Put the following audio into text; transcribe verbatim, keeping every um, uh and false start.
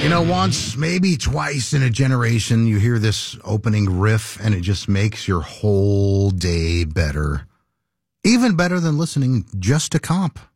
You know, once, maybe twice in a generation, you hear this opening riff and it just makes your whole day better. Even better than listening just to comp.